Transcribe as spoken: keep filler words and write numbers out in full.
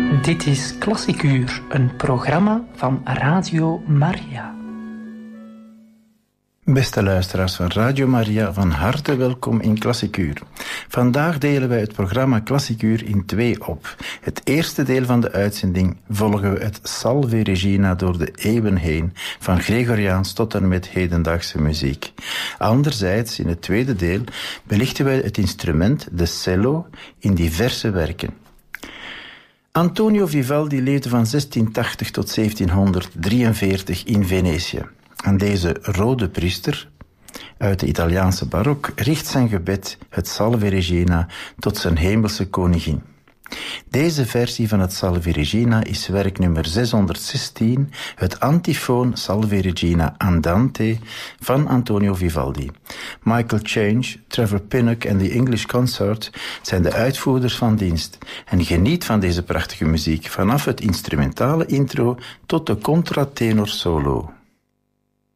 Dit is Klassiek Uur, een programma van Radio Maria. Beste luisteraars van Radio Maria, van harte welkom in Klassiek Uur. Vandaag delen wij het programma Klassiek Uur in twee op. Het eerste deel van de uitzending volgen we het Salve Regina door de eeuwen heen, van Gregoriaans tot en met hedendaagse muziek. Anderzijds, in het tweede deel, belichten wij het instrument, de cello, in diverse werken. Antonio Vivaldi leefde van zestientachtig tot zeventienhonderddrieënveertig in Venetië. En deze rode priester uit de Italiaanse barok richt zijn gebed, het Salve Regina, tot zijn hemelse koningin. Deze versie van het Salve Regina is werk nummer zeshonderdzestien, het antifoon Salve Regina Andante van Antonio Vivaldi. Michael Change, Trevor Pinnock en de English Consort zijn de uitvoerders van dienst. En geniet van deze prachtige muziek vanaf het instrumentale intro tot de contratenor solo.